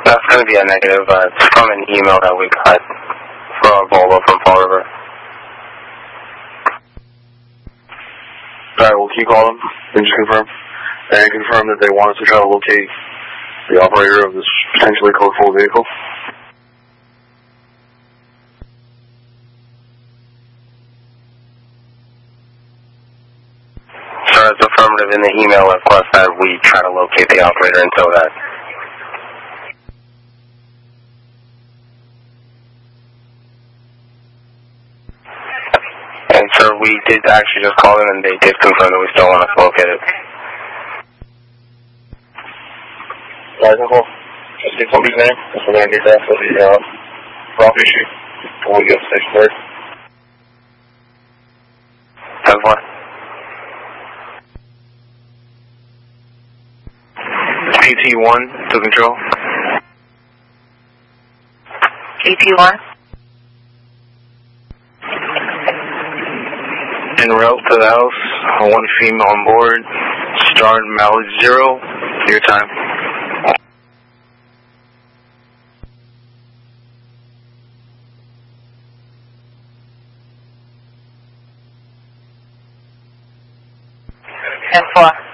That's going to be a negative. It's from an email that we got for our Volvo from Fall River. Alright, we'll keep calling and just confirm. And confirm that they want us to try to locate the operator of this potentially code full vehicle. Sir, it's affirmative in the email request that we try to locate the operator and tow that. And sir, we did actually just call them and they did confirm that we still want us to locate it. License call. Just get somebody's name. That's what I need that for the prop issue. When we get to station 3rd. 10-4. PT1 to control. PT1. En route to the house, one female on board, start mileage 0, your time. And 4.